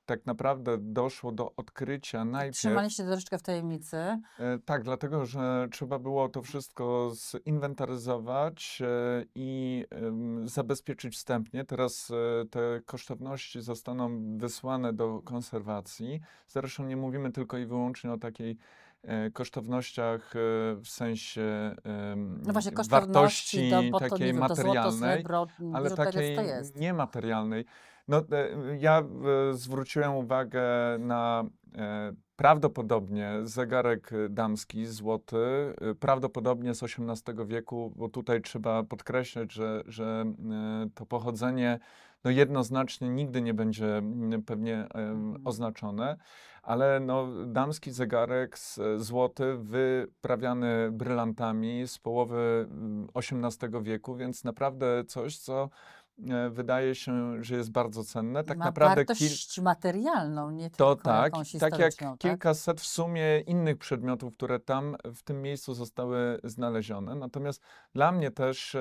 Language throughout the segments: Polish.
tak naprawdę doszło do odkrycia najpierw. Trzymaliście troszeczkę w tajemnicy. Tak, dlatego że trzeba było to wszystko zinwentaryzować i zabezpieczyć wstępnie. Teraz te kosztowności zostaną wysłane do konserwacji. Zresztą nie mówimy tylko i wyłącznie o takiej kosztownościach w sensie No właśnie, kosztowności, wartości bo to nie takiej wiem, to złoto, materialnej, srebro, ale biżuteria, co to takiej jest? niematerialnej. No, ja zwróciłem uwagę na prawdopodobnie zegarek damski, złoty, prawdopodobnie z XVIII wieku, bo tutaj trzeba podkreślać, że to pochodzenie no jednoznacznie nigdy nie będzie pewnie oznaczone, ale no, damski zegarek złoty wyprawiany brylantami z połowy XVIII wieku, więc naprawdę coś, co wydaje się, że jest bardzo cenne. Tak Ma naprawdę wartość materialną, nie to tylko tak, jakąś tak jak historyczną, tak? kilkaset w sumie innych przedmiotów, które tam w tym miejscu zostały znalezione. Natomiast dla mnie też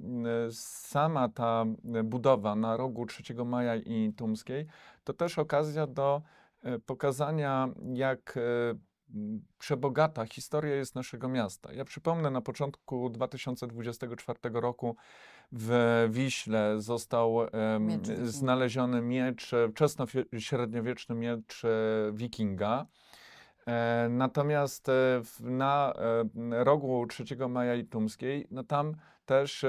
sama ta budowa na rogu 3 Maja i Tumskiej to też okazja do pokazania, jak przebogata historia jest naszego miasta. Ja przypomnę, na początku 2024 roku w Wiśle został Miecz wikinga. znaleziony miecz, wczesnośredniowieczny miecz wikinga. Natomiast na rogu 3 Maja i Tumskiej, no tam też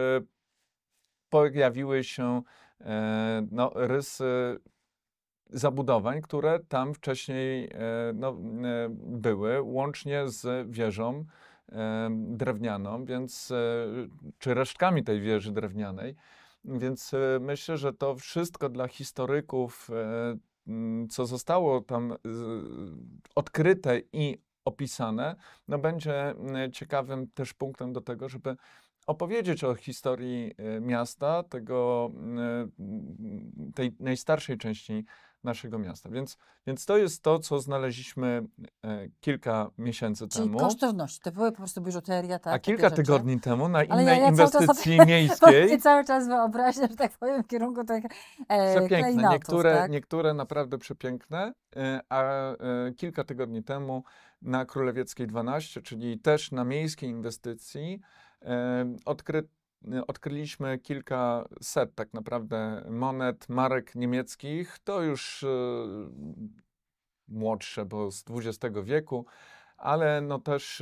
pojawiły się no, rysy zabudowań, które tam wcześniej no, były, łącznie z wieżą drewnianą, więc, czy resztkami tej wieży drewnianej. Więc myślę, że to wszystko dla historyków, co zostało tam odkryte i opisane, no będzie ciekawym też punktem do tego, żeby opowiedzieć o historii miasta, tej najstarszej części naszego miasta. Więc to jest to, co znaleźliśmy kilka miesięcy Czyli temu, kosztowności, to były po prostu biżuteria, a tak? Takie kilka rzeczy. tygodni temu na Ale ja, innej ja cały czas inwestycji sobie miejskiej. cały czas wyobraźnię, że tak powiem, w kierunku tych Przepiękne, klejnotów, tak? niektóre naprawdę przepiękne, a kilka tygodni temu na Królewieckiej 12, czyli też na miejskiej inwestycji, odkryliśmy kilkaset tak naprawdę monet, marek niemieckich, to już młodsze, bo z XX wieku, ale no też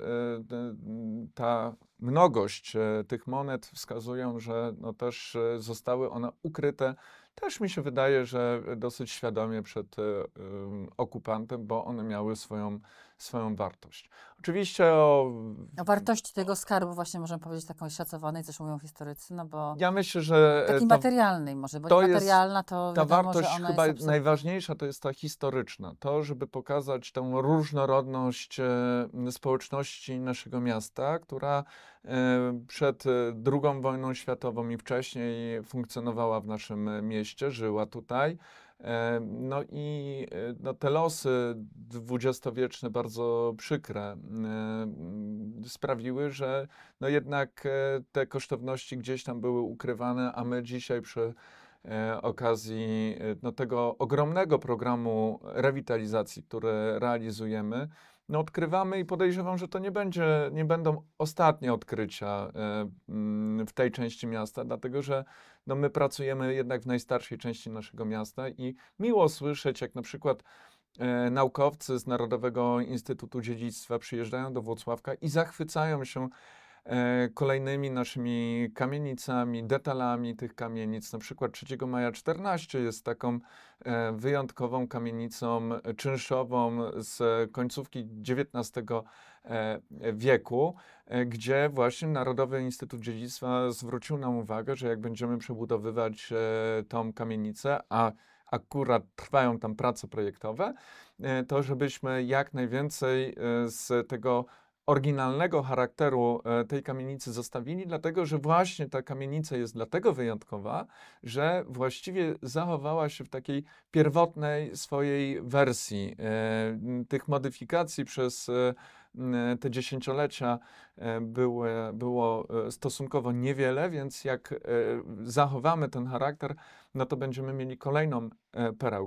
ta mnogość tych monet wskazują, że no też zostały one ukryte. Też mi się wydaje, że dosyć świadomie przed okupantem, bo one miały swoją wartość. Oczywiście O wartości tego skarbu właśnie możemy powiedzieć taką szacowanej, coś mówią historycy, no bo ja myślę, że takiej materialnej może, bo to jest niematerialna to ta wiadomo, że wartość ona chyba jest absolutnie... najważniejsza, to jest ta historyczna. To, żeby pokazać tę różnorodność społeczności naszego miasta, która przed II wojną światową i wcześniej funkcjonowała w naszym mieście, żyła tutaj. No i no, te losy dwudziestowieczne, bardzo przykre, sprawiły, że no jednak te kosztowności gdzieś tam były ukrywane, a my dzisiaj przy okazji no, tego ogromnego programu rewitalizacji, który realizujemy, no, odkrywamy i podejrzewam, że to nie będą ostatnie odkrycia w tej części miasta, dlatego że no, my pracujemy jednak w najstarszej części naszego miasta i miło słyszeć, jak na przykład naukowcy z Narodowego Instytutu Dziedzictwa przyjeżdżają do Włocławka i zachwycają się kolejnymi naszymi kamienicami, detalami tych kamienic. Na przykład 3 Maja 14 jest taką wyjątkową kamienicą czynszową z końcówki XIX wieku, gdzie właśnie Narodowy Instytut Dziedzictwa zwrócił nam uwagę, że jak będziemy przebudowywać tą kamienicę, a akurat trwają tam prace projektowe, to żebyśmy jak najwięcej z tego oryginalnego charakteru tej kamienicy zostawili, dlatego że właśnie ta kamienica jest dlatego wyjątkowa, że właściwie zachowała się w takiej pierwotnej swojej wersji. Tych modyfikacji przez te dziesięciolecia było stosunkowo niewiele, więc jak zachowamy ten charakter, no to będziemy mieli kolejną perełkę.